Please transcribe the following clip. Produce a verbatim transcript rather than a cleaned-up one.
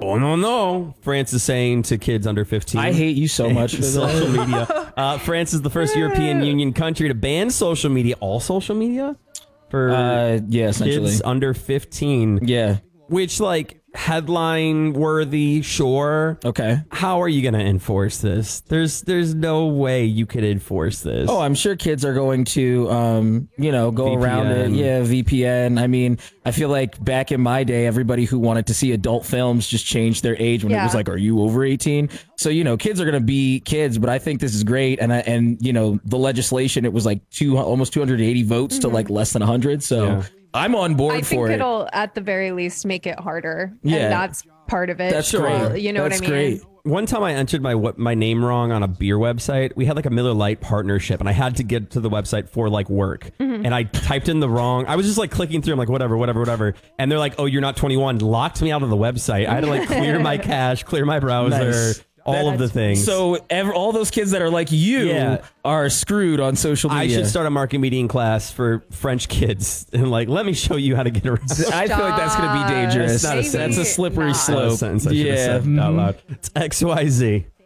Oh, no, no. France is saying to kids under fifteen. I hate you so much for social that. media. Uh, France is the first European Union country to ban social media, all social media, for Uh, yeah, essentially. kids under fifteen. Yeah. Which, like, headline worthy, sure. Okay. How are you going to enforce this? There's there's no way you could enforce this. Oh, I'm sure kids are going to, um, you know, go V P N. around it. Yeah, V P N. I mean, I feel like back in my day, everybody who wanted to see adult films just changed their age when it Yeah. was like, "Are you over eighteen?" So you know, kids are going to be kids. But I think this is great, and I, and you know, the legislation, it was like two almost two hundred eighty votes to like less than one hundred. So. Yeah. I'm on board I for think it. it'll, at the very least, make it harder. Yeah. And that's part of it. That's Well, great. You know That's what I mean? great. One time I entered my what my name wrong on a beer website. We had like a Miller Lite partnership, and I had to get to the website for like work. Mm-hmm. And I typed in the wrong. I was just like clicking through. I'm like, whatever, whatever, whatever. And they're like, oh, you're not twenty-one. Locked me out of the website. I had to like clear my cache, clear my browser, Nice. all of the things. So ever, all those kids that are like you Yeah. are screwed on social I media. should start a marketing meeting class for French kids and like, let me show you how to get around. I feel like that's going to be dangerous. That's not a That's a sentence. slippery Not. slope. Sentence I should have Yeah. said out loud. It's X Y Z.